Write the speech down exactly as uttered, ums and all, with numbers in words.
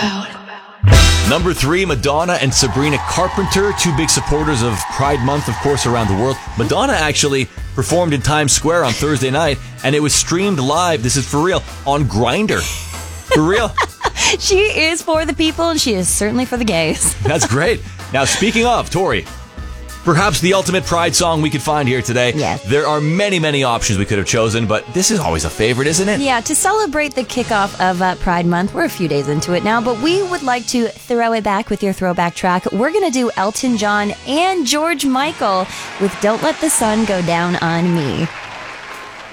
Number three, Madonna and Sabrina Carpenter, two big supporters of Pride Month, of course, around the world. Madonna actually performed in Times Square on Thursday night, and it was streamed live, this is for real, on Grindr. For real. She is for the people, and she is certainly for the gays. That's great. Now, speaking of, Tori, perhaps the ultimate Pride song we could find here today. Yes. There are many, many options we could have chosen, but this is always a favorite, isn't it? Yeah, to celebrate the kickoff of uh, Pride Month, we're a few days into it now, but we would like to throw it back with your throwback track. We're going to do Elton John and George Michael with Don't Let the Sun Go Down on Me.